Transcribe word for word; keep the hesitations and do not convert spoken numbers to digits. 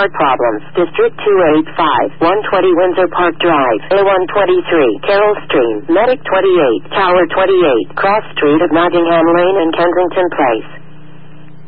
card problems. District two eight five, one twenty Windsor Park Drive, A one twenty-three, Carroll Stream, Medic twenty-eight, Tower twenty-eight, Cross Street of Nottingham Lane and Kensington Place.